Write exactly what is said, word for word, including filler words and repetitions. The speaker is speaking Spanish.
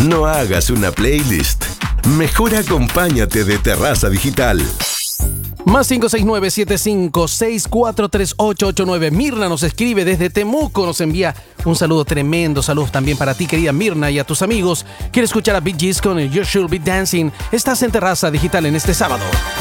No hagas una playlist. Mejor acompáñate de Terraza Digital. Más cinco seis nueve siete cinco seis cuatro tres ocho ocho nueve. Mirna nos escribe desde Temuco, nos envía un saludo tremendo. Saludos también para ti, querida Mirna, y a tus amigos. Quiere escuchar a Bee Gees con You Should Be Dancing. Estás en Terraza Digital en este sábado.